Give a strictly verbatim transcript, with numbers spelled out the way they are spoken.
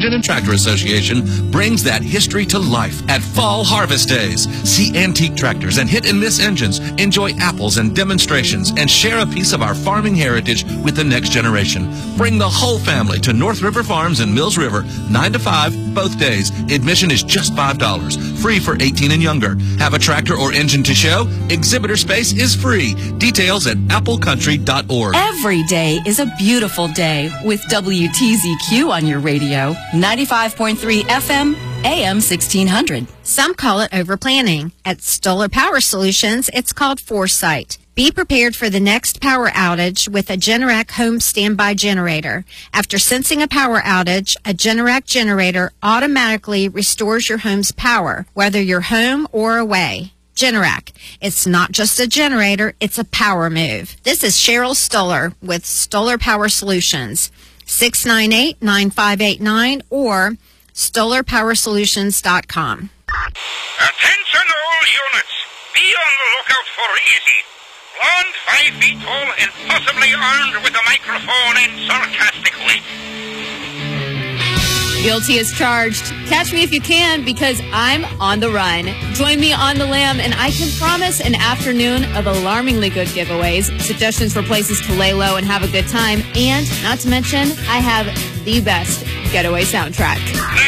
Engine and Tractor Association brings that history to life at Fall Harvest Days. See antique tractors and hit-and-miss engines, enjoy apples and demonstrations, and share a piece of our farming heritage with the next generation. Bring the whole family to North River Farms in Mills River, nine to five, both days. Admission is just five dollars, free for eighteen and younger. Have a tractor or engine to show? Exhibitor space is free. Details at apple country dot org. Every day is a beautiful day with W T Z Q on your radio, ninety-five point three F M, A M sixteen hundred. Some call it overplanning. At Stoller Power Solutions, it's called foresight. Be prepared for the next power outage with a Generac home standby generator. After sensing a power outage, a Generac generator automatically restores your home's power, whether you're home or away. Generac. It's not just a generator, it's a power move. This is Cheryl Stoller with Stoller Power Solutions. six nine eight, nine five eight nine or stoller power solutions dot com. Attention all units. Be on the lookout for Easy. Blonde, five feet tall, and possibly armed with a microphone and sarcastic wit. Guilty as charged. Catch me if you can, because I'm on the run. Join me on the lam, and I can promise an afternoon of alarmingly good giveaways, suggestions for places to lay low and have a good time, and not to mention, I have the best getaway soundtrack.